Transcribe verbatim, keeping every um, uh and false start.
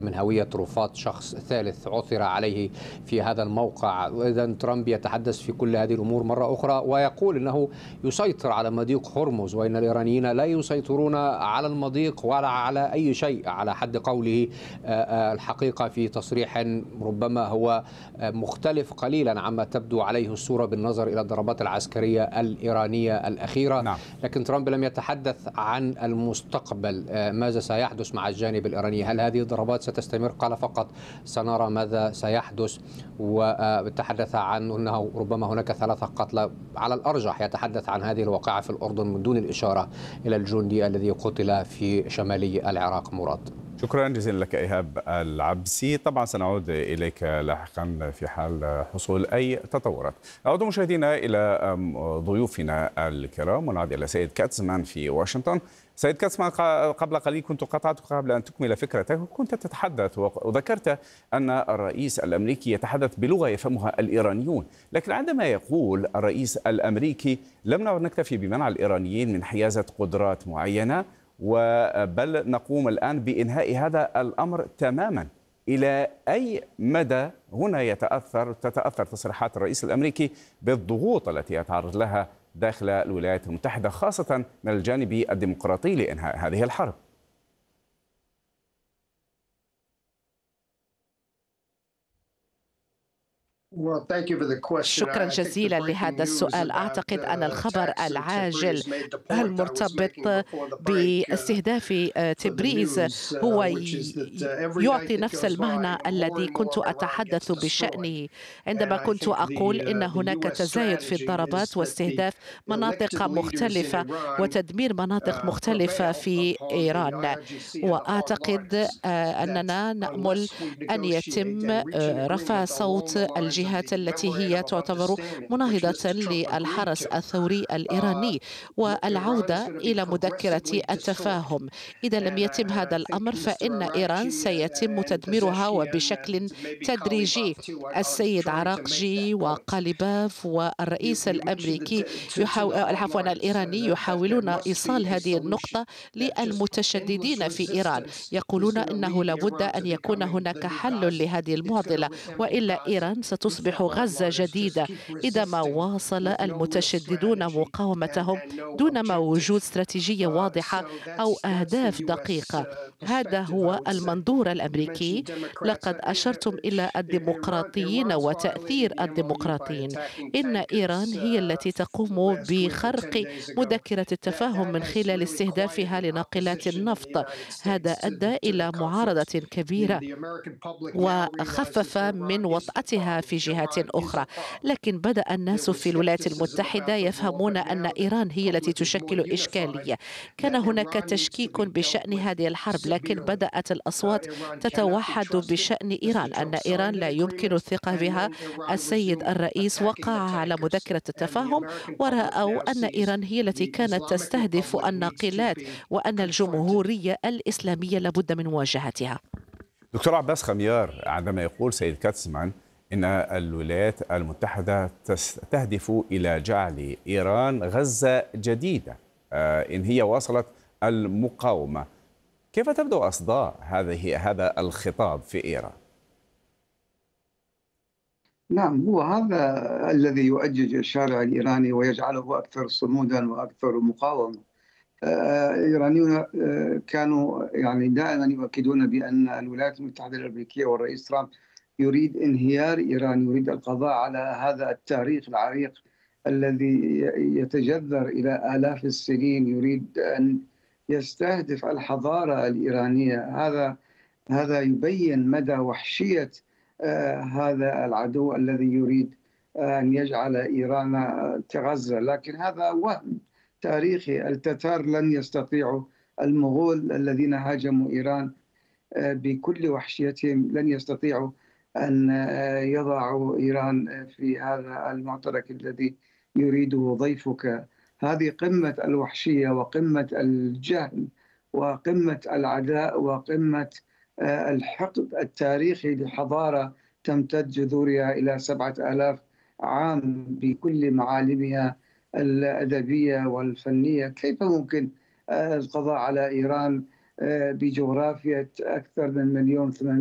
من هوية رفات شخص ثالث عثر عليه في هذا الموقع. وإذا ترامب يتحدث في كل هذه الأمور مرة أخرى ويقول أنه يسيطر على مضيق هرمز، وإن الإيرانيين لا يسيطرون على المضيق ولا على أي شيء على حد قوله. الحقيقة في تصريح ربما هو مختلف قليلا عما تبدو عليه الصورة بالنظر إلى الضربات العسكرية الإيرانية الأخيرة. نعم. لكن ترامب لم يتحدث عن المستقبل، ماذا سيحدث مع الجانب الإيراني، هل هذه الضربات ستستمر؟ قال فقط سنرى ماذا سيحدث. وتحدث عن أنه ربما هناك ثلاثة قتلى على الأرجح، يتحدث عن هذه الواقعة في الأردن من دون الإشارة إلى الجندي الذي قتل في شمالي العراق. مراد، شكرا جزيلا لك إيهاب العبسي. طبعا سنعود إليك لاحقا في حال حصول أي تطورات. أعود مشاهدينا إلى ضيوفنا الكرام ونعود إلى سيد كاتسمان في واشنطن. سيد كاتسمان، قبل قليل كنت قطعتك قبل أن تكمل فكرتك، كنت تتحدث وذكرت أن الرئيس الأمريكي يتحدث بلغة يفهمها الإيرانيون، لكن عندما يقول الرئيس الأمريكي لم نعد نكتفي بمنع الإيرانيين من حيازة قدرات معينة بل نقوم الآن بإنهاء هذا الأمر تماما، إلى أي مدى هنا يتأثر تتأثر تصريحات الرئيس الأمريكي بالضغوط التي يتعرض لها داخل الولايات المتحدة خاصة من الجانب الديمقراطي لإنهاء هذه الحرب؟ شكرا جزيلا لهذا السؤال. أعتقد أن الخبر العاجل المرتبط باستهداف تبريز هو يعطي نفس المعنى الذي كنت أتحدث بشأنه عندما كنت أقول إن هناك تزايد في الضربات واستهداف مناطق مختلفة وتدمير مناطق مختلفة في إيران. وأعتقد أننا نأمل أن يتم رفع صوت الجهات التي هي تعتبر مناهضة للحرس الثوري الإيراني والعودة إلى مذكرة التفاهم. إذا لم يتم هذا الأمر فإن إيران سيتم تدميرها وبشكل تدريجي. السيد عراقجي وقاليباف والرئيس الأمريكي يحاول عفوا الإيراني يحاولون إيصال هذه النقطة للمتشددين في إيران، يقولون إنه لابد أن يكون هناك حل لهذه المعضلة وإلا إيران ستصبح تصبح غزة جديدة إذا ما واصل المتشددون مقاومتهم دون ما وجود استراتيجية واضحة أو أهداف دقيقة. هذا هو المنظور الأمريكي. لقد أشرتم إلى الديمقراطيين وتأثير الديمقراطيين. إن إيران هي التي تقوم بخرق مذكرة التفاهم من خلال استهدافها لناقلات النفط. هذا أدى إلى معارضة كبيرة وخفف من وطأتها في جهات أخرى، لكن بدأ الناس في الولايات المتحدة يفهمون أن إيران هي التي تشكل إشكالية. كان هناك تشكيك بشأن هذه الحرب، لكن بدأت الأصوات تتوحد بشأن إيران، أن إيران لا يمكن الثقة بها. السيد الرئيس وقع على مذكرة التفاهم ورأوا أن إيران هي التي كانت تستهدف الناقلات وأن الجمهورية الإسلامية لابد من مواجهتها. دكتور عباس خميار، عندما يقول سيد كاتسمان إن الولايات المتحدة تهدف إلى جعل إيران غزة جديدة إن هي واصلت المقاومة، كيف تبدو أصداء هذه هذا الخطاب في إيران؟ نعم، هو هذا الذي يؤجج الشارع الإيراني ويجعله أكثر صمودا وأكثر مقاومة. الإيرانيون كانوا يعني دائما يؤكدون بأن الولايات المتحدة الأمريكية والرئيس ترامب يريد انهيار إيران، يريد القضاء على هذا التاريخ العريق الذي يتجذر إلى آلاف السنين، يريد أن يستهدف الحضارة الإيرانية. هذا هذا يبين مدى وحشية آه هذا العدو الذي يريد آه أن يجعل إيران كغزة. لكن هذا وهم تاريخي. التتار لن يستطيعوا، المغول الذين هاجموا إيران آه بكل وحشيتهم لن يستطيعوا أن يضعوا إيران في هذا المعترك الذي يريده ضيفك. هذه قمة الوحشية وقمة الجهل وقمة العداء وقمة الحقد التاريخي لحضارة تمتد جذورها إلى سبعة آلاف عام بكل معالمها الأدبية والفنية. كيف ممكن القضاء على إيران بجغرافيا أكثر من مليون